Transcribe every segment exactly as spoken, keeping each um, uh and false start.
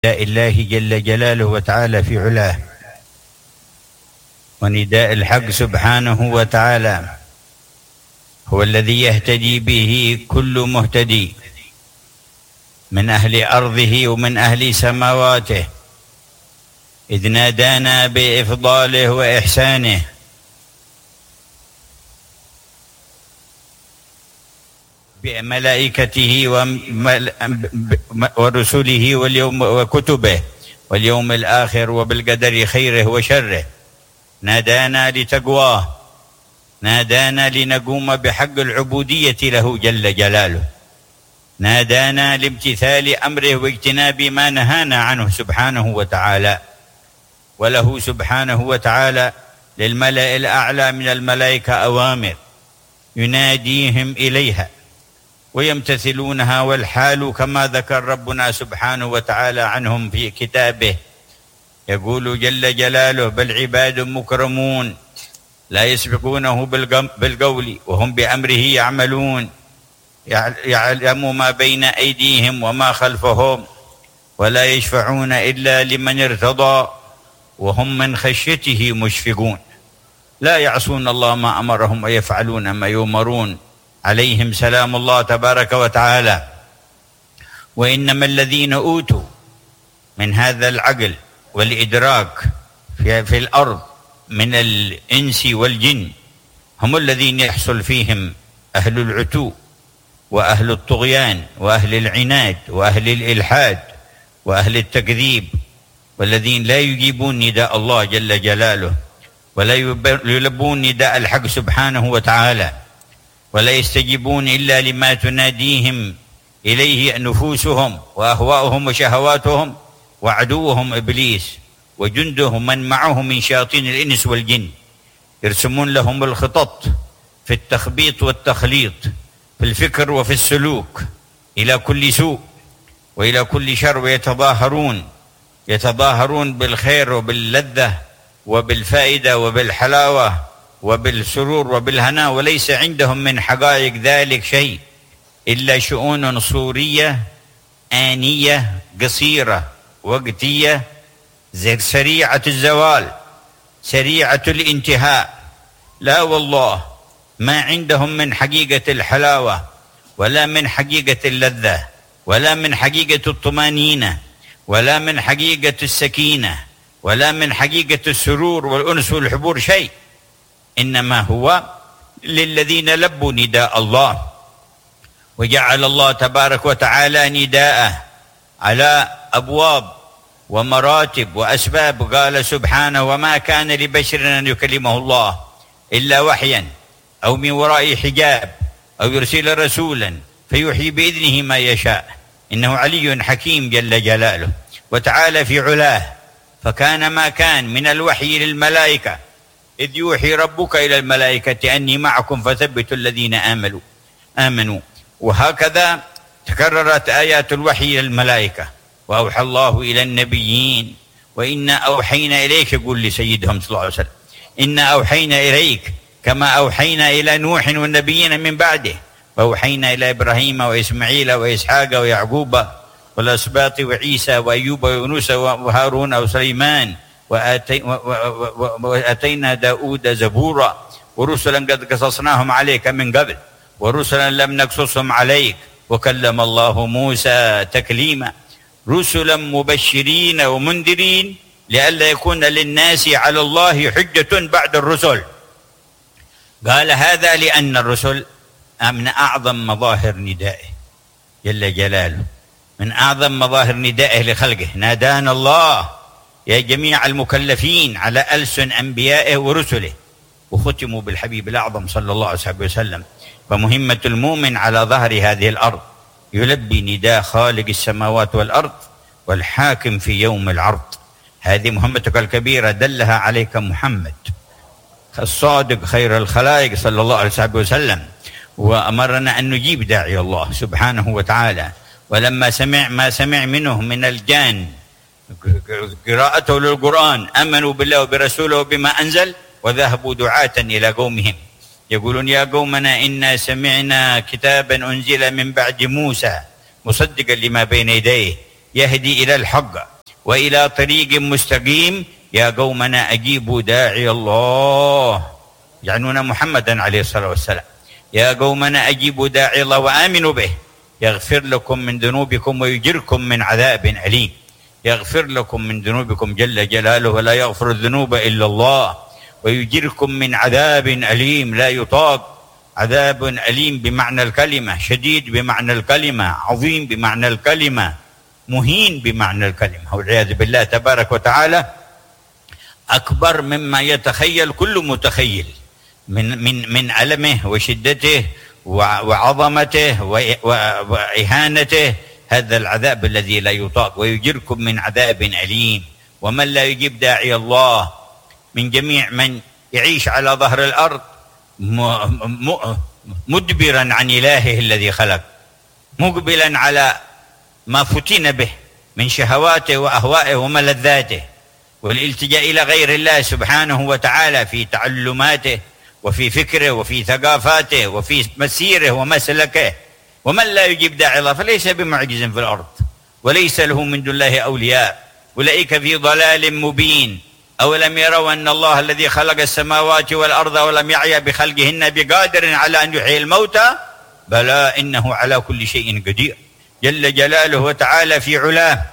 نداء الله جل جلاله وتعالى في علاه، ونداء الحق سبحانه وتعالى هو الذي يهتدي به كل مهتدي من أهل أرضه ومن أهل سماواته، إذ نادانا بإفضاله وإحسانه بملائكته ورسله واليوم وكتبه واليوم الآخر وبالقدر خيره وشره. نادانا لتقواه، نادانا لنقوم بحق العبودية له جل جلاله، نادانا لامتثال أمره واجتناب ما نهانا عنه سبحانه وتعالى. وله سبحانه وتعالى للملأ الأعلى من الملائكة أوامر يناديهم إليها ويمتثلونها، والحال كما ذكر ربنا سبحانه وتعالى عنهم في كتابه، يقول جل جلاله: بل عباد مكرمون لا يسبقونه بالقول وهم بأمره يعملون، يعلم ما بين أيديهم وما خلفهم ولا يشفعون إلا لمن ارتضى وهم من خشيته مشفقون، لا يعصون الله ما أمرهم ويفعلون ما يؤمرون، عليهم سلام الله تبارك وتعالى. وإنما الذين أوتوا من هذا العقل والإدراك في, في الأرض من الإنس والجن هم الذين يحصل فيهم أهل العتو وأهل الطغيان وأهل العناد وأهل الإلحاد وأهل التكذيب، والذين لا يجيبون نداء الله جل جلاله ولا يلبون نداء الحق سبحانه وتعالى، ولا يستجيبون إلا لما تناديهم إليه نفوسهم وأهواؤهم وشهواتهم، وعدوهم إبليس وجندهم من معه من شياطين الإنس والجن، يرسمون لهم الخطط في التخبيط والتخليط في الفكر وفي السلوك إلى كل سوء وإلى كل شر، ويتظاهرون يتظاهرون بالخير وباللذة وبالفائدة وبالحلاوة وبالسرور وبالهناء، وليس عندهم من حقائق ذلك شيء إلا شؤون صورية آنية قصيرة وقتية سريعة الزوال سريعة الانتهاء. لا والله، ما عندهم من حقيقة الحلاوة ولا من حقيقة اللذة ولا من حقيقة الطمأنينة ولا من حقيقة السكينة ولا من حقيقة السرور والأنس والحبور شيء، إنما هو للذين لبوا نداء الله، وجعل الله تبارك وتعالى نداءه على أبواب ومراتب وأسباب. قال سبحانه: وما كان لبشر أن يكلمه الله إلا وحيا أو من وراء حجاب أو يرسل رسولا فيوحي بإذنه ما يشاء، إنه علي حكيم جل جلاله وتعالى في علاه. فكان ما كان من الوحي للملائكة، إذ يوحي ربك إلى الملائكة أني معكم فثبتوا الذين آمنوا آمنوا وهكذا تكررت آيات الوحي للملائكة. وأوحى الله إلى النبيين وإنا أوحينا إليك، يقول لسيدهم صلى الله عليه وسلم: إنا أوحينا إليك كما أوحينا إلى نوح والنبيين من بعده، وأوحينا إلى إبراهيم وإسماعيل وإسحاق ويعقوب والأسباط وعيسى وأيوب ويونس وهارون وسليمان وآتي وآتينا داود زبورا، ورسلا قد قصصناهم عليك من قبل ورسلا لم نقصصهم عليك، وكلم الله موسى تكليما، رسلا مبشرين ومنذرين لئلا يكون للناس على الله حجة بعد الرسل. قال هذا لأن الرسل من أعظم مظاهر ندائه جل جلاله، من أعظم مظاهر ندائه لخلقه. نادانا الله يا جميع المكلفين على ألسن أنبيائه ورسله، وختموا بالحبيب الأعظم صلى الله عليه وسلم. فمهمة المؤمن على ظهر هذه الأرض يلبي نداء خالق السماوات والأرض والحاكم في يوم العرض. هذه مهمتك الكبيرة دلها عليك محمد الصادق خير الخلائق صلى الله عليه وسلم، وأمرنا أن نجيب داعي الله سبحانه وتعالى. ولما سمع ما سمع منه من الجان قراءته للقرآن آمنوا بالله وبرسوله وبما أنزل وذهبوا دعاة إلى قومهم يقولون: يا قومنا إنا سمعنا كتابا أنزل من بعد موسى مصدقا لما بين يديه يهدي إلى الحق وإلى طريق مستقيم. يا قومنا أجيبوا داعي الله، يعنون محمدا عليه الصلاة والسلام. يا قومنا أجيبوا داعي الله وآمنوا به يغفر لكم من ذنوبكم ويجركم من عذاب أليم. يغفر لكم من ذنوبكم جل جلاله ولا يغفر الذنوب إلا الله، ويجركم من عذاب أليم لا يطاق. عذاب أليم بمعنى الكلمة، شديد بمعنى الكلمة، عظيم بمعنى الكلمة، مهين بمعنى الكلمة، والعياذ بالله تبارك وتعالى أكبر مما يتخيل كل متخيل من من من ألمه وشدته وعظمته وإهانته. هذا العذاب الذي لا يطاق. ويجركم من عذاب أليم. ومن لا يجيب داعي الله من جميع من يعيش على ظهر الأرض مدبرا عن إلهه الذي خلق، مقبلا على ما فتن به من شهواته وأهوائه وملذاته، والالتجاء إلى غير الله سبحانه وتعالى في تعلماته وفي فكره وفي ثقافاته وفي مسيره ومسلكه. ومن لا يجيب داعي الله فليس بمعجز في الأرض وليس له من دون الله أولياء، أولئك في ضلال مبين. أولم يروا أن الله الذي خلق السماوات والأرض ولم يعي بخلقهن بقادر على أن يحيي الموتى بلى إنه على كل شيء قدير جل جلاله وتعالى في علاه.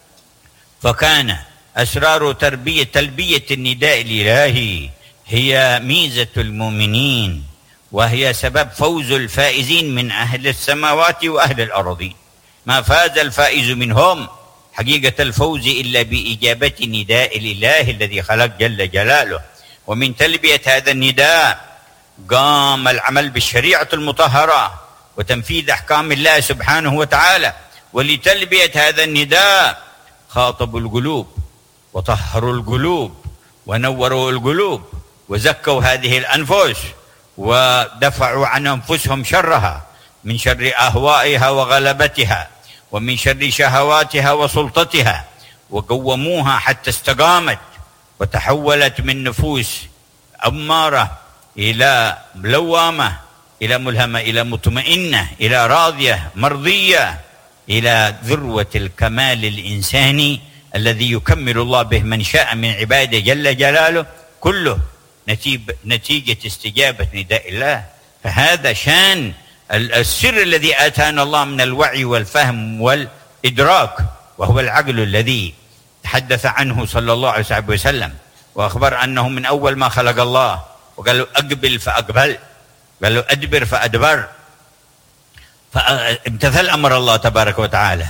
فكان أسرار تربية تلبية النداء الإلهي هي ميزة المؤمنين، وهي سبب فوز الفائزين من أهل السماوات وأهل الأرضين. ما فاز الفائز منهم حقيقة الفوز إلا بإجابة نداء الإله الذي خلق جل جلاله. ومن تلبية هذا النداء قام العمل بالشريعة المطهرة وتنفيذ أحكام الله سبحانه وتعالى. ولتلبية هذا النداء خاطبوا القلوب وطهروا القلوب ونوروا القلوب وزكوا هذه الأنفس ودفعوا عن أنفسهم شرها من شر أهوائها وغلبتها ومن شر شهواتها وسلطتها، وقوموها حتى استقامت وتحولت من نفوس أمارة إلى لوامة، إلى ملهمة، إلى مطمئنة، إلى راضية مرضية، إلى ذروة الكمال الإنساني الذي يكمل الله به من شاء من عباده جل جلاله، كله نتيجة استجابة نداء الله. فهذا شان السر الذي آتانا الله من الوعي والفهم والإدراك، وهو العقل الذي تحدث عنه صلى الله عليه وسلم وأخبر أنه من أول ما خلق الله وقال له أقبل فأقبل، قال له أدبر فأدبر، فامتثل أمر الله تبارك وتعالى،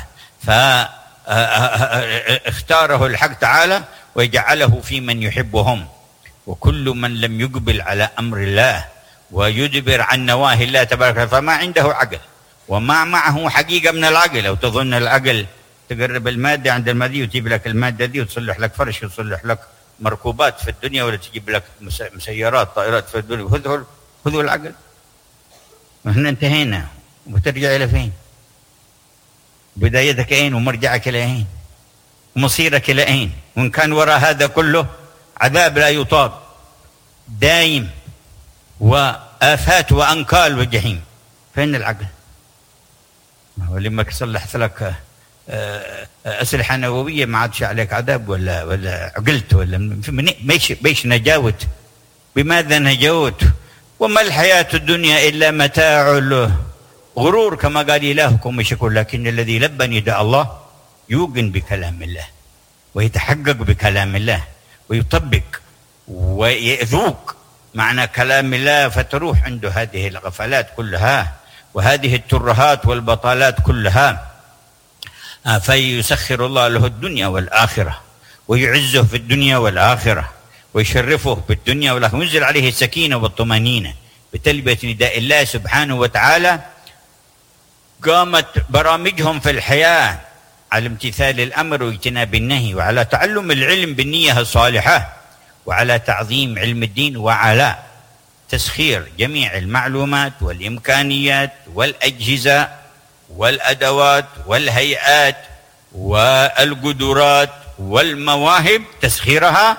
فاختاره الحق تعالى وجعله في من يحبهم. وكل من لم يقبل على أمر الله ويدبر عن نواهي الله تبارك وتعالى فما عنده عقل وما معه حقيقة من العقل. أو تظن العقل تقرب المادة عند المادي وتجيب لك المادة دي وتصلح لك فرش وتصلح لك مركوبات في الدنيا، ولا تجيب لك مسيرات طائرات في الدنيا. خذوا خذوا العقل. احنا انتهينا، وترجع إلى فين؟ بدايتك أين ومرجعك إلى أين ومصيرك إلى أين؟ وإن كان وراء هذا كله عذاب لا يطاق دايم وآفات وأنكال وجحيم. فين العقل؟ ولما صلحت لك أسلحة نووية ما عادش عليك عذاب ولا ولا عقلت ولا بيش بيش نجاوت؟ بماذا نجوت؟ وما الحياة الدنيا إلا متاع غرور كما قال إلهكم وشكر. لكن الذي لبى نداء الله يوقن بكلام الله ويتحقق بكلام الله ويطبق ويذوق معنى كلام الله، فتروح عنده هذه الغفلات كلها وهذه الترهات والبطالات كلها. فيسخر الله له الدنيا والآخرة ويعزه في الدنيا والآخرة ويشرفه في الدنيا والآخرة وينزل عليه السكينة والطمأنينة بتلبية نداء الله سبحانه وتعالى. قامت برامجهم في الحياة على امتثال الأمر واجتناب النهي، وعلى تعلم العلم بالنية الصالحة، وعلى تعظيم علم الدين، وعلى تسخير جميع المعلومات والإمكانيات والأجهزة والأدوات والهيئات والقدرات والمواهب، تسخيرها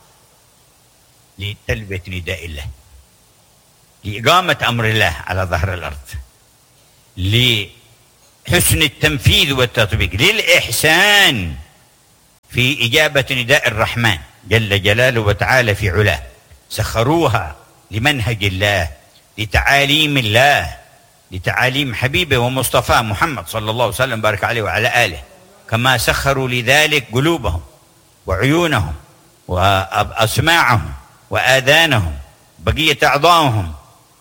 لتلبية نداء الله، لإقامة أمر الله على ظهر الأرض، لحسن التنفيذ والتطبيق، للإحسان في في إجابة نداء الرحمن جل جلاله وتعالى في علاه، سخروها لمنهج الله، لتعاليم الله، لتعاليم حبيبه ومصطفاه محمد صلى الله عليه وسلم بارك عليه وعلى آله، كما سخروا لذلك قلوبهم وعيونهم وأسماعهم وآذانهم بقية أعضائهم،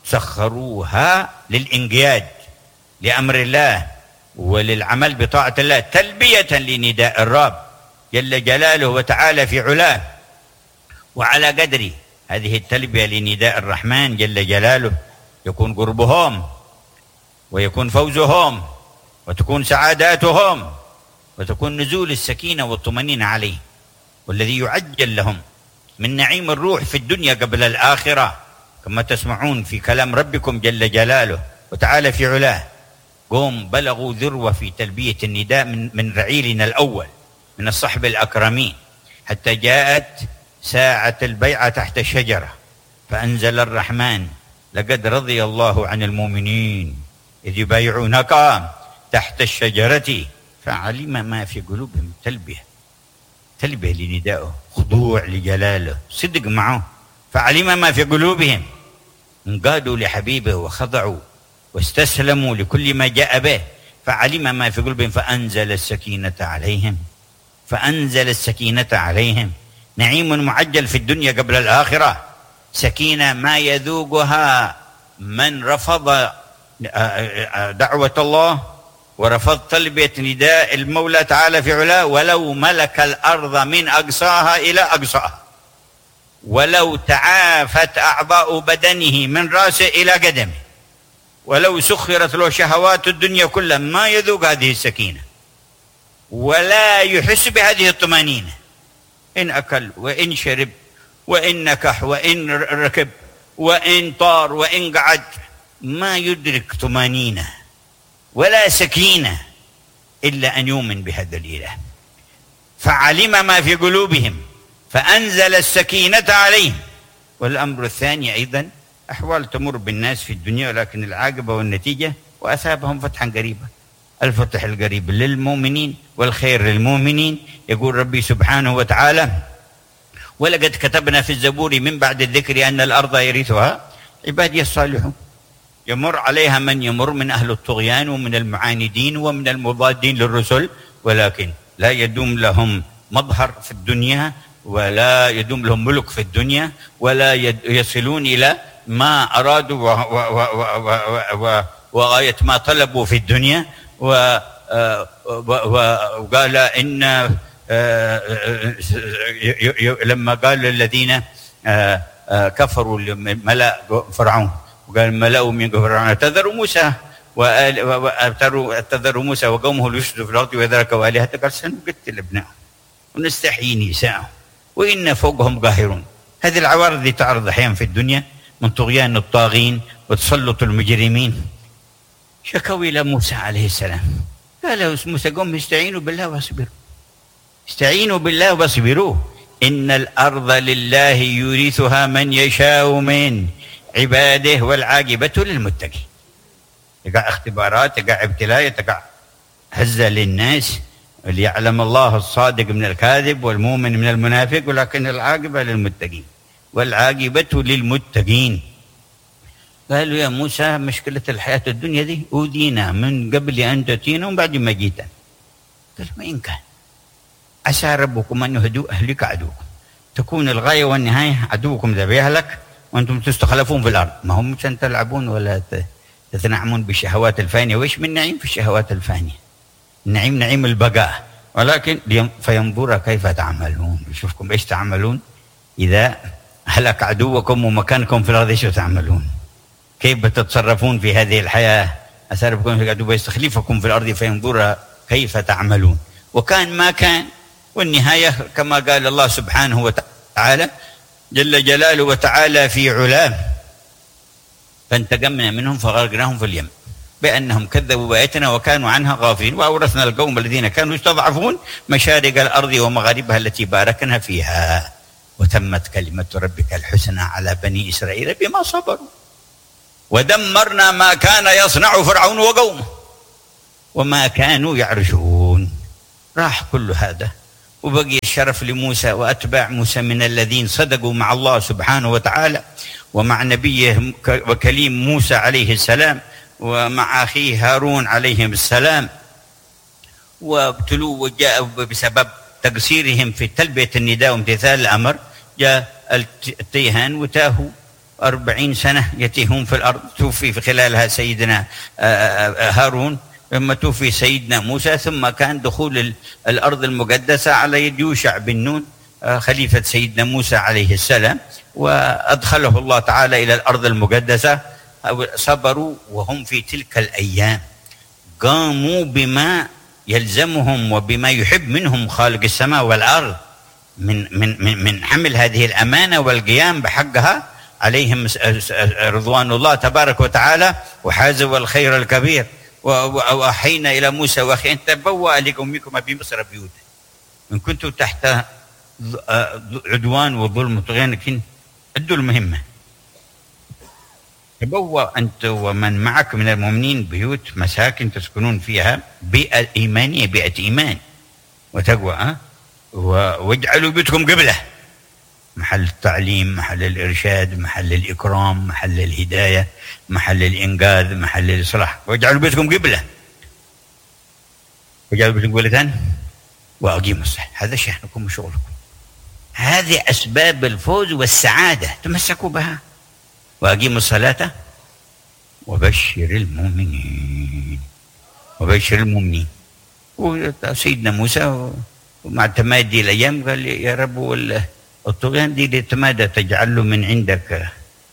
سخروها للإنقياد لأمر الله وللعمل بطاعة الله تلبية لنداء الرب جل جلاله وتعالى في علاه. وعلى قدر هذه التلبية لنداء الرحمن جل جلاله يكون قربهم ويكون فوزهم وتكون سعاداتهم وتكون نزول السكينة والطمأنينة عليه، والذي يعجل لهم من نعيم الروح في الدنيا قبل الآخرة، كما تسمعون في كلام ربكم جل جلاله وتعالى في علاه. قوم بلغوا ذروة في تلبية النداء من من رعيلنا الأول من الصحب الأكرمين، حتى جاءت ساعة البيعة تحت الشجرة فأنزل الرحمن: لقد رضي الله عن المؤمنين إذ يبايعونك تحت الشجرة فعلم ما في قلوبهم. تلبية تلبية لندائه، خضوع لجلاله، صدق معه، فعلم ما في قلوبهم، انقادوا لحبيبه وخضعوا واستسلموا لكل ما جاء به، فعلم ما في قلوبهم فأنزل السكينة عليهم فأنزل السكينة عليهم. نعيم معجل في الدنيا قبل الآخرة، سكينة ما يذوقها من رفض دعوة الله ورفض تلبية نداء المولى تعالى في علاه، ولو ملك الأرض من أقصاها إلى أقصاها، ولو تعافت أعضاء بدنه من رأسه إلى قدمه، ولو سخرت له شهوات الدنيا كلها، ما يذوق هذه السكينة ولا يحس بهذه الطمأنينة. إن أكل وإن شرب وإن نكح وإن ركب وإن طار وإن قعد، ما يدرك طمأنينة ولا سكينة إلا أن يؤمن بهذا الإله. فعلم ما في قلوبهم فأنزل السكينة عليهم. والأمر الثاني أيضا أحوال تمر بالناس في الدنيا، ولكن العاقبة والنتيجة وأثابهم فتحا قريبا. الفتح القريب للمؤمنين والخير للمؤمنين. يقول ربي سبحانه وتعالى: ولقد كتبنا في الزبور من بعد الذكر أن الأرض يرثها عبادي الصالحون. يمر عليها من يمر من أهل الطغيان ومن المعاندين ومن المضادين للرسل، ولكن لا يدوم لهم مظهر في الدنيا ولا يدوم لهم ملك في الدنيا ولا يصلون إلى ما أرادوا وغاية ما طلبوا في الدنيا. وقال إن لما قال الذين كفروا ملأ فرعون، وقال ملأوا من فرعون: اعتذروا موسى اعتذروا موسى وقومه ليفسدوا في الأرض ويذرك وآلهتك، قال سنقتل ابنائهم ونستحيي نساءهم وإن فوقهم قاهرون. هذه العوارض اللي تعرض أحيانا في الدنيا من طغيان الطاغين وتسلط المجرمين. شكوا إلى موسى عليه السلام، قال موسى: قوم استعينوا بالله واصبروا، استعينوا بالله واصبروا، إن الأرض لله يورثها من يشاء من عباده والعاقبة للمتقين. تقع اختبارات، تقع ابتلاء، تقع هزة للناس ليعلم الله الصادق من الكاذب والمؤمن من المنافق، ولكن العاقبة للمتقين والعاقبة للمتقين. قالوا: يا موسى مشكلة الحياة الدنيا دي أودينا من قبل أن تأتينا ومن بعد ما جيتنا. قال: ما إن كان عسى ربكم أن يهدوا أهلك عدوكم، تكون الغاية والنهاية عدوكم ذا بيهلك وأنتم تستخلفون في الأرض. ما هم مشان تلعبون ولا تتنعمون بالشهوات الفانية. وإيش من نعيم في الشهوات الفانية؟ النعيم نعيم البقاء، ولكن فينظر كيف تعملون، يشوفكم إيش تعملون إذا هلك عدوكم ومكانكم في الأرض، إيش تعملون، كيف بتتصرفون في هذه الحياة. أسربكم في عدو يستخلفكم في الأرض فينظر كيف تعملون. وكان ما كان، والنهاية كما قال الله سبحانه وتعالى جل جلاله وتعالى في علاه: فانتقمنا منهم فغرقناهم في اليم بأنهم كذبوا بآياتنا وكانوا عنها غافلين وأورثنا القوم الذين كانوا يستضعفون مشارق الأرض ومغاربها التي باركنا فيها وتمت كلمة ربك الحسنى على بني إسرائيل بما صبروا ودمرنا ما كان يصنع فرعون وقومه وما كانوا يعرشون. راح كل هذا وبقي الشرف لموسى وأتباع موسى من الذين صدقوا مع الله سبحانه وتعالى ومع نبيه وكليم موسى عليه السلام ومع أخيه هارون عليهم السلام، وابتلوا وجاءوا بسبب تقصيرهم في تلبية النداء وامتثال الأمر جاء التيهان وتاهوا أربعين سنة يتيهون في الأرض. توفي في خلالها سيدنا هارون، ثم توفي سيدنا موسى، ثم كان دخول الأرض المقدسة على يد يوشع بن نون خليفة سيدنا موسى عليه السلام، وأدخله الله تعالى إلى الأرض المقدسة. صبروا وهم في تلك الأيام قاموا بما يلزمهم وبما يحب منهم خالق السماء والأرض من من من من حمل هذه الأمانة والقيام بحقها عليهم رضوان الله تبارك وتعالى، وحازوا الخير الكبير. وأوحينا إلى موسى وأخيه أن تبوأ لقومكما بمصر بيوتا إن كنتم تحت عدوان وظلم وطغيان، لكن أدوا المهمة. تبوأ أنت ومن معك من المؤمنين بيوت مساكن تسكنون فيها، بيئة إيمانية، بيئة إيمان وتقوى، أه؟ واجعلوا بيوتكم قبلة، محل التعليم، محل الإرشاد، محل الإكرام، محل الهداية، محل الإنقاذ، محل الإصلاح. واجعلوا بيتكم قبلة، واجعلوا بيتكم قبلة وأقيموا الصلاة. هذا شأنكم وشغلكم، هذه أسباب الفوز والسعادة، تمسكوا بها. وأقيموا الصلاة وبشر المؤمنين، وبشر المؤمنين. وسيدنا موسى ومع تمادي الأيام قال يا رب الطغيان دي لتمادى تجعل له من عندك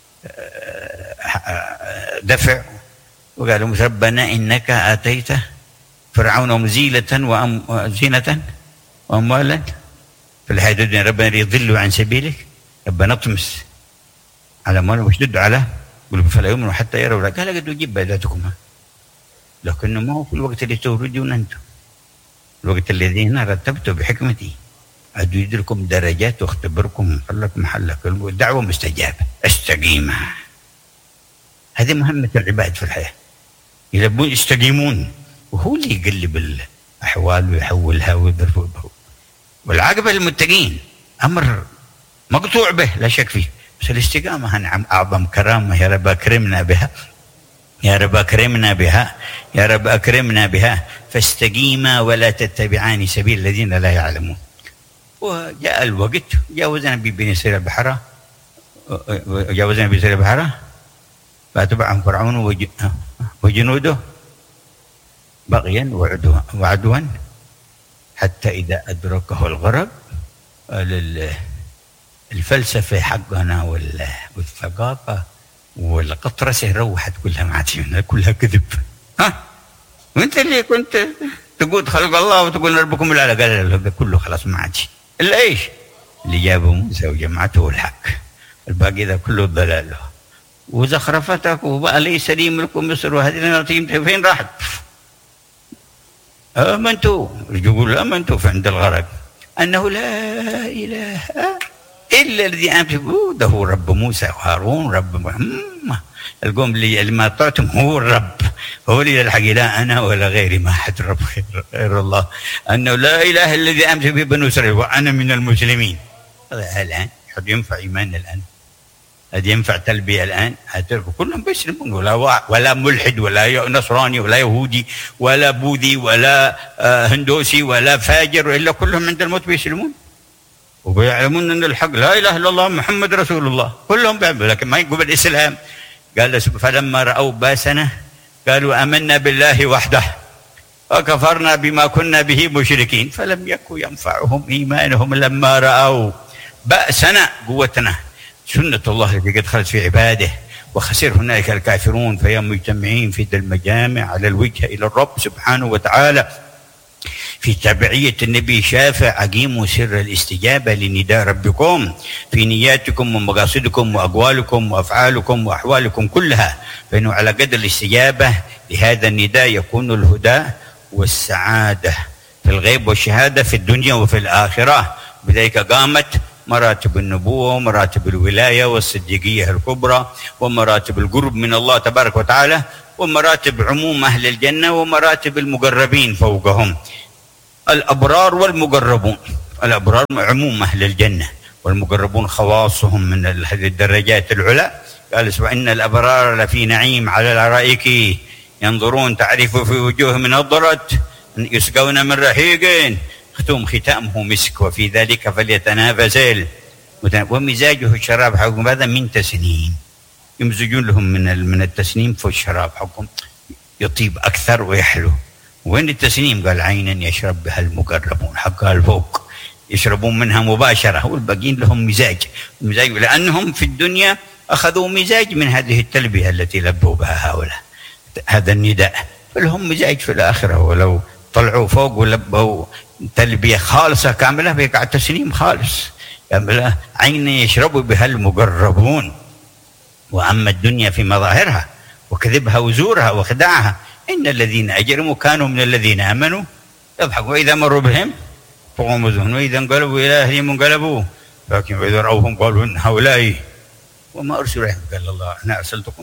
دفع. وقالوا ربنا إنك آتيت فرعون وزيلة وزينة وأموالا في الحياة الدنيا، ربنا ليضلوا عن سبيلك، ربنا اطمس على أموالهم واشدد على قلوبهم فلا يؤمنوا حتى يروا. قال قد أجيب بيداتكما، لكنه ما هو في الوقت اللي تريدون أنتم، الوقت الذي هنا رتبته بحكمتي أدو يدركم درجات واختبركم خلكم حلك. الدعوة مستجابة، استقيموا. هذه مهمة العباد في الحياة، يلبون يستقيمون، وهو اللي يقلب الأحوال ويحولها ويضرب. والعاقبة للمتقين، أمر مقطوع به لا شك فيه، بس الاستقامة نعم أعظم كرامة. يا رب أكرمنا بها، يا رب أكرمنا بها، يا رب أكرمنا بها. فاستقيما ولا تتبعان سبيل الذين لا يعلمون. وجاء الوقت جاوزنا ببني إسرائيل البحر، جاوزنا ببني إسرائيل البحر فأتبعهم فرعون وجنوده بغيا وعدوا حتى إذا أدركه الغرق. الفلسفة حقنا والثقافة والقطرسة روحت كلها معتمة، كلها كذب. ها وانت اللي كنت تقول خلق الله وتقول ربكم الأعلى، قال كله خلاص ما عادش إلا إيش اللي جابه موسى وجماعته الحق، الباقي ذا كله ضلال وزخرفتك. وبقى ليس لي ملك مصر وهذه الأرض فين راحت؟ آمنتوا، يقول آمنتوا عند الغرق أنه لا إله إلا الذي آمنت به، ده هو رب موسى وهارون، رب محمد. القوم اللي ما طعتم هو الرب، هو اللي الحق لا أنا ولا غيري، ما حد رب غير الله، أنه لا إله إلا الذي آمنت به بنو إسرائيل وأنا من المسلمين. هذا الآن حد ينفع إيمان الآن؟ هذا ينفع تلبية الآن؟ هتركوا كلهم بيسلمون، ولا ولا ملحد ولا نصراني ولا يهودي ولا بوذي ولا هندوسي ولا فاجر، إلا كلهم عند الموت بيسلمون وبيعلمون أن الحق لا إله إلا الله محمد رسول الله، كلهم بيعلمون، لكن ما يقبل الإسلام. قال فلما رأوا باسنا قالوا آمنا بالله وحده وكفرنا بما كنا به مشركين فلم يكن ينفعهم إيمانهم لما رأوا بأسنا قوتنا. سنة الله التي قد خلت في عباده، وخسر هنالك الكافرون فهم مجتمعين في المجامع على الوجه إلى الرب سبحانه وتعالى في تبعية النبي شافع. أقيموا سر الاستجابة لنداء ربكم في نياتكم ومقاصدكم وأقوالكم وأفعالكم وأحوالكم كلها، فإنه على قدر الاستجابة لهذا النداء يكون الهدى والسعادة في الغيب والشهادة في الدنيا وفي الآخرة. بذلك قامت مراتب النبوة ومراتب الولاية والصديقية الكبرى ومراتب القرب من الله تبارك وتعالى ومراتب عموم أهل الجنة ومراتب المقربين فوقهم، الأبرار والمقربون. الأبرار عموم أهل الجنة، والمقربون خواصهم من هذه الدرجات العلى. قال إن الأبرار لفي نعيم على الأرائك ينظرون تعرف في وجوههم نضرة يسقون من رحيق ختوم ختامه مسك وفي ذلك فليتنافس، ومزاجه الشراب حقهم هذا من تسنيم، يمزجون لهم من من التسنيم في الشراب حقهم يطيب أكثر ويحلو. وين التسنيم؟ قال عينا يشرب بها المقربون حقها الفوق، يشربون منها مباشرة، والباقين لهم مزاج مزاج لأنهم في الدنيا أخذوا مزاج من هذه التلبية التي لبوا بها هؤلاء هذا النداء، فلهم مزاج في الآخرة. ولو طلعوا فوق ولبوا تلبية خالصة كاملة بيقع تسنيم خالص كاملة، عين يشرب بها المقربون. وأما الدنيا في مظاهرها وكذبها وزورها وخداعها، إن الذين أجرموا كانوا من الذين آمنوا يضحكوا وإذا مروا بهم فغمزون وإذا انقلبوا إلى أهلهم انقلبوا، لكن وإذا رأوهم قالوا إن هؤلاء وما أرسلوا إليهم. قال الله أنا أرسلتكم،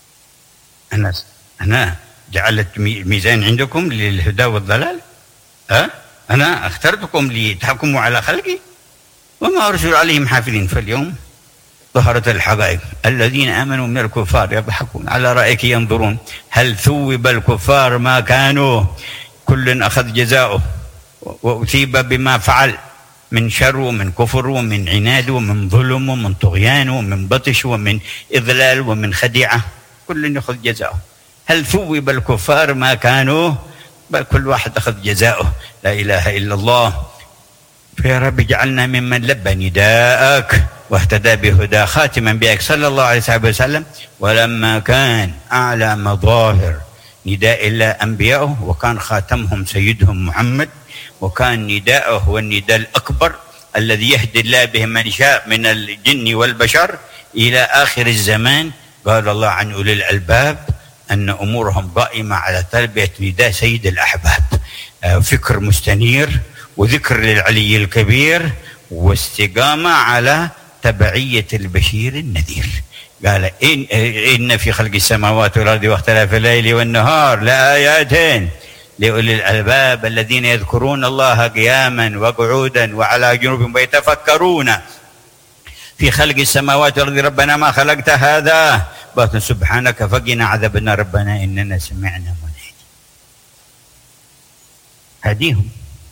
أنا أنا جعلت ميزان عندكم للهدى والضلال، ها أنا اخترتكم لتحكموا على خلقي وما أرسل عليهم حافظين. فاليوم ظهرت الحقائق، الذين آمنوا من الكفار يضحكون على رأيك ينظرون، هل ثوب الكفار ما كانوا، كل أخذ جزاؤه وأثيب بما فعل من شر ومن كفر ومن عناد ومن ظلم ومن طغيان ومن بطش ومن إضلال ومن خديعة، كل يأخذ جزاؤه. هل ثوب الكفار ما كانوا، بل كل واحد أخذ جزاؤه. لا إله إلا الله. فيا رب اجعلنا ممن لبى نداءك واهتدى بهدى خاتما بك صلى الله عليه وسلم. ولما كان أعلى مظاهر نداء الله أنبياءه، وكان خاتمهم سيدهم محمد، وكان نداءه هو النداء الأكبر الذي يهدي الله به من شاء من الجن والبشر إلى آخر الزمان. قال الله عن أولي الألباب أن أمورهم قائمة على تلبية نداء سيد الأحباب، فكر مستنير وذكر للعلي الكبير واستقامة على تبعية البشير النذير. قال إن, إن في خلق السماوات والأرض واختلاف الليل والنهار لآيات لأولي الألباب الذين يذكرون الله قياما وقعودا وعلى جنوبهم ويتفكرون في خلق السماوات والأرض ربنا ما خلقت هذا باطلا سبحانك فقنا عذابنا ربنا إننا سمعنا منادي. هديهم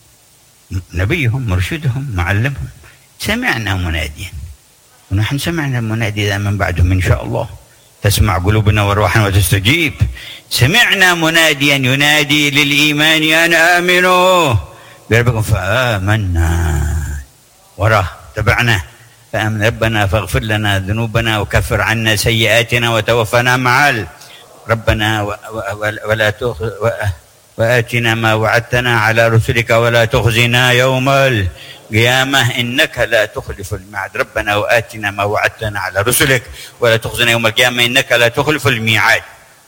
نبيهم مرشدهم معلمهم، سمعنا مناديا، ونحن سمعنا المنادي ذا من بعدهم إن شاء الله تسمع قلوبنا وارواحنا وتستجيب. سمعنا مناديا ينادي للإيمان أن آمنوا بربكم فآمنا، وراه تبعنا فآمن ربنا فاغفر لنا ذنوبنا وكفر عنا سيئاتنا وتوفنا مع ربنا ولا تخ وآتنا ما وعدتنا على رسلك ولا تخزنا يوم القيامة إنك لا تخلف الميعاد. ربنا وآتنا ما وعدتنا على رسلك ولا تخزنا يوم القيامة إنك لا تخلف الميعاد.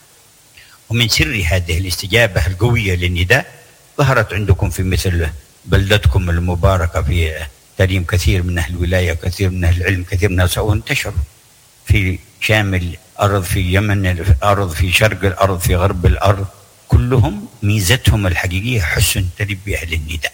ومن سر هذه الاستجابة القوية للنداء ظهرت عندكم في مثل بلدتكم المباركة في تعليم كثير من أهل الولاية وكثير من أهل العلم، كثير من الناس انتشروا في شامل الأرض، في يمن الأرض، في شرق الأرض، في غرب الأرض، كلهم ميزتهم الحقيقية حسن تلبية للنداء.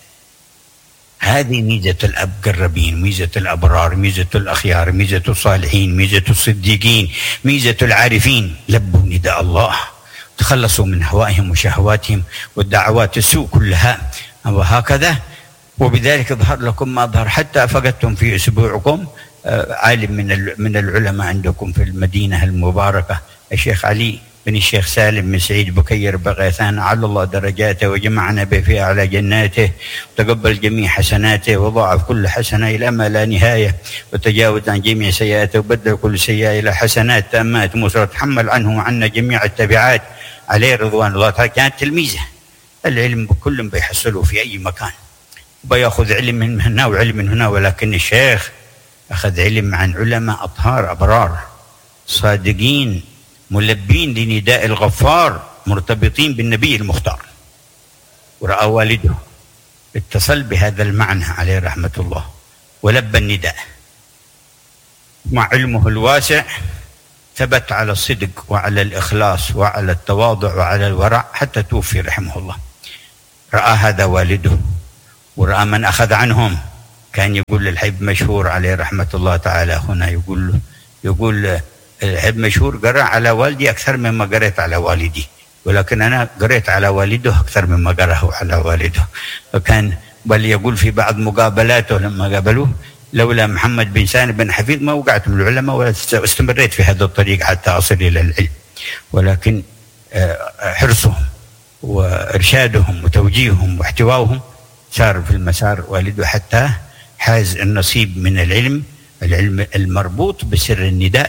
هذه ميزة المقربين، ميزة الأبرار، ميزة الأخيار، ميزة الصالحين، ميزة الصديقين، ميزة العارفين. لبوا نداء الله، تخلصوا من هوائهم وشهواتهم والدعوات السوء كلها، وهكذا. وبذلك ظهر لكم ما ظهر، حتى فقدتم في أسبوعكم عالم من من العلماء عندكم في المدينة المباركة، الشيخ علي بن الشيخ سالم بن سعيد بكير بغيثان، على الله درجاته وجمعنا به في أعلى جناته، وتقبل جميع حسناته وضاعف كل حسنة إلى ما لا نهاية، وتجاوز عن جميع سيئاته وبدل كل سيئة إلى حسنات تامات موسى، تحمل عنه وعنا جميع التبعات عليه رضوان الله تعالى. كانت تلميذه العلم كل بيحصله في أي مكان، بياخذ علم من هنا وعلم من هنا، ولكن الشيخ أخذ علم عن علماء أطهار أبرار صادقين ملبين لنداء الغفار مرتبطين بالنبي المختار. ورأى والده اتصل بهذا المعنى عليه رحمة الله ولبى النداء، مع علمه الواسع ثبت على الصدق وعلى الإخلاص وعلى التواضع وعلى الورع حتى توفي رحمه الله. رأى هذا والده ورأى من أخذ عنهم كان يقول للحب مشهور عليه رحمة الله تعالى هنا، يقول له يقول الحب مشهور قرأ على والدي أكثر مما قرأت على والدي، ولكن أنا قرأت على والده أكثر مما قرأه على والده. وكان بل يقول في بعض مقابلاته لما قابلوه: لولا محمد بن سالم بن حفيظ ما وقعت من العلماء ولا استمريت في هذا الطريق حتى أصل إلى العلم. ولكن حرصهم وإرشادهم وتوجيههم واحتوائهم سار في المسار والده حتى حاز النصيب من العلم، العلم المربوط بسر النداء.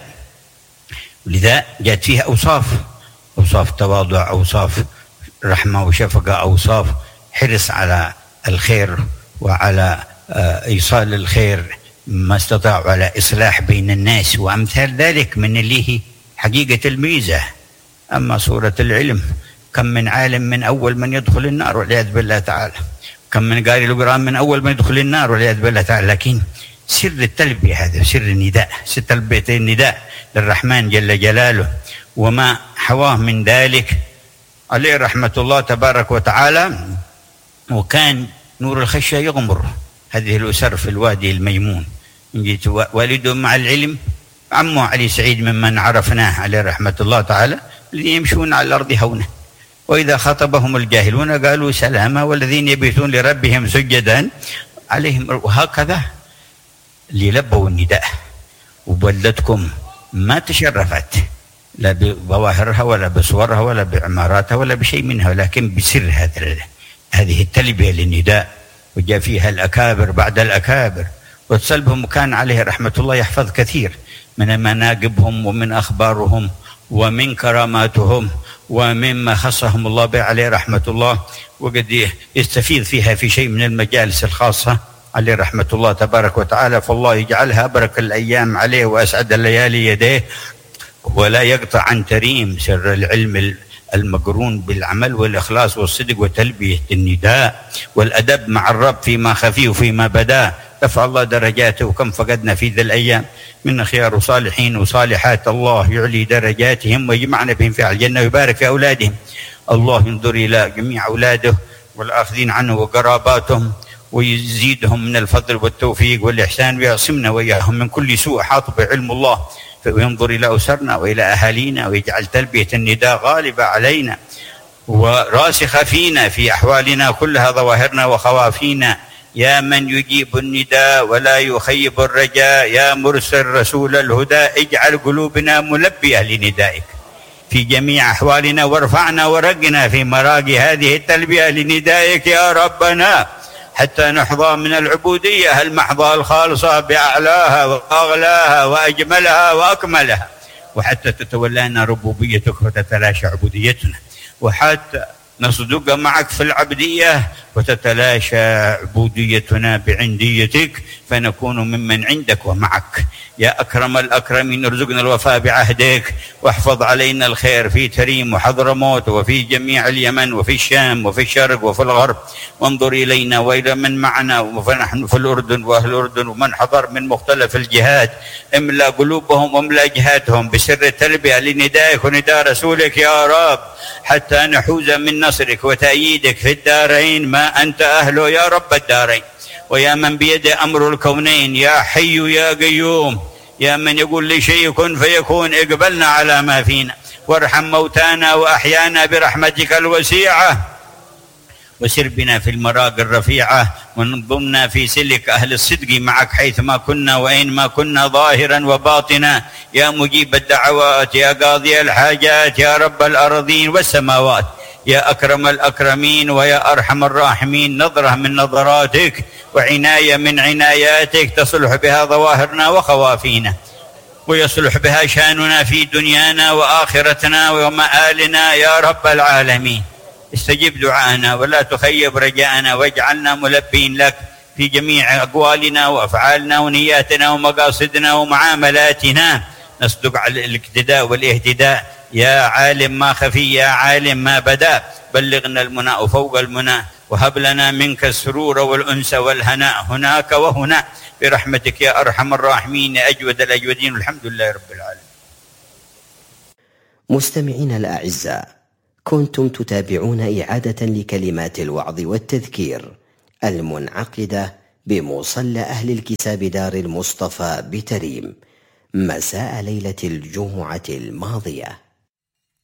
ولذا جاءت فيها أوصاف، أوصاف تواضع، أوصاف رحمة وشفقة، أوصاف حرص على الخير وعلى إيصال الخير ما استطاعوا، على إصلاح بين الناس وأمثال ذلك من اللي هي حقيقة الميزة. أما صورة العلم، كم من عالم من أول من يدخل النار والعياذ بالله تعالى، كم من قارئ القرآن من أول من يدخل النار والعياذ بالله تعالى، لكن سر التلبية هذا سر النداء، سر تلبية النداء للرحمن جل جلاله وما حواه من ذلك عليه رحمة الله تبارك وتعالى. وكان نور الخشية يغمر هذه الأسر في الوادي الميمون. جيت والده مع العلم، عمه علي سعيد ممن عرفناه عليه رحمة الله تعالى، الذين يمشون على الأرض هونا وإذا خاطبهم الجاهلون قالوا سلاما والذين يبيتون لربهم سجدا عليهم. وهكذا اللي لبوا النداء. وبلدتكم ما تشرفت لا بظواهرها ولا بصورها ولا بعماراتها ولا بشيء منها، ولكن بسر هذا هذه التلبية للنداء. وجاء فيها الأكابر بعد الأكابر، وتصلبهم كان عليه رحمة الله يحفظ كثير من مناقبهم ومن أخبارهم ومن كراماتهم ومما خصهم الله به عليه رحمة الله، وقد يستفيد فيها في شيء من المجالس الخاصة عليه رحمة الله تبارك وتعالى. فالله يجعلها أبرك الأيام عليه وأسعد الليالي يديه، ولا يقطع عن تريم سر العلم المقرون بالعمل والإخلاص والصدق وتلبية النداء والأدب مع الرب فيما خفي وفيما بدا. رفع الله درجاته، وكم فقدنا في ذي الأيام من خيار وصالحين وصالحات. الله يعلي درجاتهم ويجمعنا بهم في الجنة ويبارك في أولادهم. الله ينظر إلى جميع أولاده والآخذين عنه وقراباتهم ويزيدهم من الفضل والتوفيق والإحسان، ويعصمنا وإياهم من كل سوء حاط بعلم الله، وينظر إلى أسرنا وإلى أهالينا ويجعل تلبية النداء غالبة علينا وراسخة فينا في أحوالنا كلها ظواهرنا وخوافينا. يا من يجيب النداء ولا يخيب الرجاء، يا مرسل رسول الهدى، اجعل قلوبنا ملبية لندائك في جميع أحوالنا، وارفعنا ورقنا في مراقي هذه التلبية لندائك يا ربنا، حتى نحظى من العبودية المحضة الخالصة بأعلاها وأغلاها وأجملها وأكملها، وحتى تتولانا ربوبيتك وتتلاشى عبوديتنا، وحتى نصدق معك في العبدية وتتلاشى عبوديتنا بعنديتك، فنكون ممن عندك ومعك. يا أكرم الأكرمين ارزقنا الوفاء بعهدك، واحفظ علينا الخير في تريم وحضرموت وفي جميع اليمن وفي الشام وفي الشرق وفي الغرب، وانظر إلينا وإلى من معنا ونحن في الأردن وأهل الأردن ومن حضر من مختلف الجهات، املأ قلوبهم واملأ جهاتهم بسر التلبية لندائك ونداء رسولك يا رب، حتى نحوز من نصرك وتأييدك في الدارين ما أنت أهله يا رب الدارين. ويا من بيده أمر الكونين، يا حي يا قيوم، يا من يقول لشيء كن فيكون، اقبلنا على ما فينا، وارحم موتانا وأحيانا برحمتك الوسيعة، وسر بنا في المراقي الرفيعة، ونضمنا في سلك أهل الصدق معك حيثما كنا وأين ما كنا ظاهرا وباطنا، يا مجيب الدعوات، يا قاضي الحاجات، يا رب الأرضين والسماوات، يا أكرم الأكرمين ويا أرحم الراحمين. نظرة من نظراتك وعناية من عناياتك تصلح بها ظواهرنا وخوافينا، ويصلح بها شأننا في دنيانا وآخرتنا ومآلنا يا رب العالمين. استجب دعاءنا ولا تخيب رجاءنا، واجعلنا ملبين لك في جميع أقوالنا وأفعالنا ونياتنا ومقاصدنا ومعاملاتنا. نصدق على الاقتداء والاهتداء، يا عالم ما خفي، يا عالم ما بدا، بلغنا المنى وفوق المنى، وهب لنا منك السرور والأنس والهناء هناك وهنا، برحمتك يا أرحم الراحمين يا أجود الأجودين. والحمد لله رب العالمين. مستمعين الأعزاء، كنتم تتابعون إعادة لكلمات الوعظ والتذكير المنعقدة بمصلى أهل الكتاب دار المصطفى بتريم مساء ليلة الجمعة الماضية.